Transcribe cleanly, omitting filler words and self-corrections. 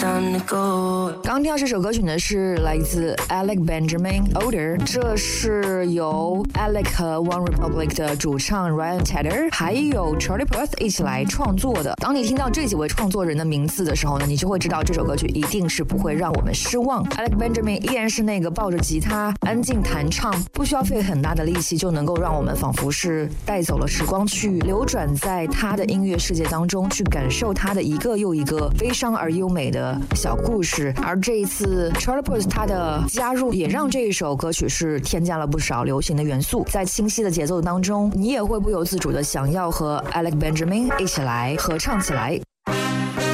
刚听到这首歌曲呢，是来自 Alec Benjamin Older， 这是由 Alec 和 One Republic 的主唱 Ryan Tedder 还有 Charlie Puth 一起来创作的。当你听到这几位创作人的名字的时候呢，你就会知道这首歌曲一定是不会让我们失望。 Alec Benjamin 依然是那个抱着吉他安静弹唱，不需要费很大的力气就能够让我们仿佛是带走了时光，去流转在他的音乐世界当中，去感受他的一个又一个悲伤而优美的小故事。而这一次 Charlie Puth 他的加入也让这一首歌曲是添加了不少流行的元素，在清晰的节奏当中，你也会不由自主的想要和 Alec Benjamin 一起来合唱起来。